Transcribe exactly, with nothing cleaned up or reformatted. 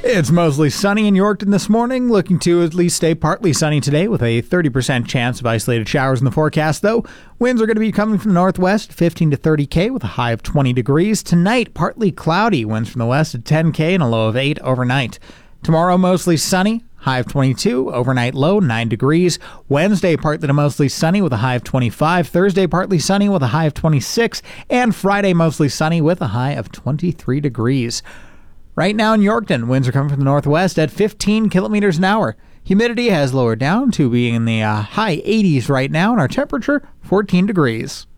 It's mostly sunny in Yorkton this morning, looking to at least stay partly sunny today with a thirty percent chance of isolated showers in the forecast, though. Winds are going to be coming from the northwest, fifteen to thirty K with a high of twenty degrees. Tonight, partly cloudy, winds from the west at ten K and a low of eight overnight. Tomorrow, mostly sunny, high of twenty-two, overnight low nine degrees. Wednesday, partly to mostly sunny with a high of twenty-five. Thursday, partly sunny with a high of twenty-six. And Friday, mostly sunny with a high of twenty-three degrees. Right now in Yorkton, winds are coming from the northwest at fifteen kilometers an hour. Humidity has lowered down to being in the uh, high eighties right now, and our temperature, fourteen degrees.